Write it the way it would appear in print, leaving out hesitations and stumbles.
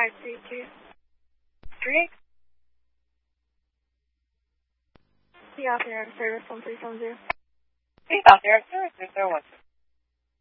532. 3. The off air service 1370. The off air service 012.